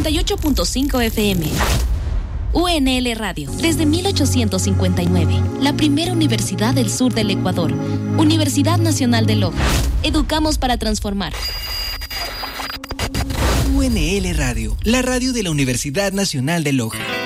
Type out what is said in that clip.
88.5 FM. UNL Radio, desde 1859, la primera universidad del sur del Ecuador. Universidad Nacional de Loja. Educamos para transformar. UNL Radio, la radio de la Universidad Nacional de Loja.